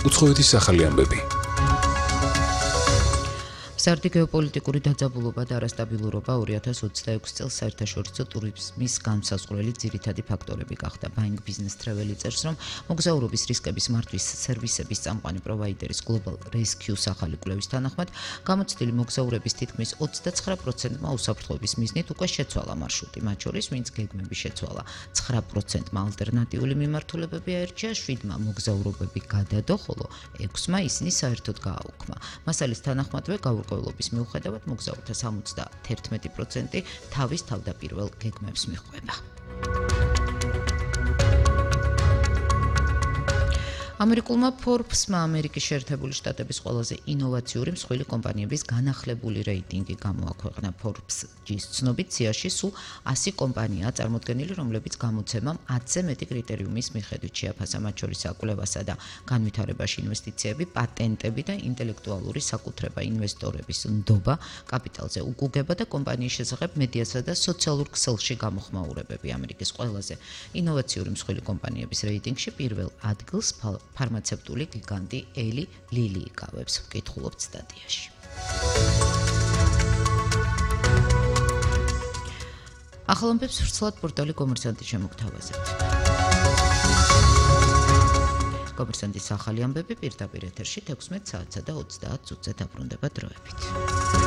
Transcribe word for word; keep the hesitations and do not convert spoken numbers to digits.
უცხოეთის ახალი ამბები. მზარდი გეოპოლიტიკური დაძაბულობა და არასტაბილურობა ორი ათას ოცდაექვსი წელს საერთაშორისო ტურიზმის განმსაზღვრელი ძირითადი ფაქტორები გახდა. Buying Business Travel წერს, რომ მოგზაურობის რისკების მართვის სერვისების წამყვანი პროვაიდერის Global Rescue-ს ახალი კვლევის თანახმად, გამოცდილი მოგზაურების თითქმის ოცდაცხრა პროცენტმა უსაფრთხოების მიზნით უკვე შეცვალა მარშრუტი, მათ შორის ვინც გეგმები შეცვალა. ცხრა პროცენტმა ალტერნატიული მიმართულებები აერჩია, შვიდმა მოგზაურობები გადადო, ხოლო ექვსმა ისინი საერთოდ გააუქმა. მასალის თანახმადვე გაურკვევლობის მიუხედავად მოგზაურთა სამოცდაათერთმეტი პროცენტი თავის თავდაპირველ გეგმებს მიჰყვება. ამერიკულმა Forbes-მა ამერიკის შეერთებული შტატების ყველაზე ინოვაციური მსხვილი კომპანიების განახლებული რეიტინგი გამოაქვეყნა. Forbes-ის ცნობით სიაში სულ ასი კომპანიაა წარმოდგენილი, რომლებიც გამოცემამ ათზე მეტი კრიტერიუმის მიხედვით შეაფასა, მათ შორის კვლევასა და განვითარებაში ინვესტიციები, პატენტები და ინტელექტუალური საკუთრება, ინვესტორების ნდობა, კაპიტალზე უგუგება და კომპანიის შესახებ მედიასა და სოციალურ ქსელში გამოხმაურებები. ამერიკის ყველაზე ინოვაციური მსხვილი კომპანიების რეიტინგში პირველ ადგილს ფარმაცევტული გიგანტი Eli Lilly იკავებს. ვკითხულობთ სტატიაში. ახალ ამბებს ვრცლად პორტალი კომერსანტი შემოგთავაზებთ. კომერსანტის ახალი ამბები პირდაპირ ეთერში თექვსმეტ საათსა და ოცდაათ წუთზე დაბრუნდება დროებით.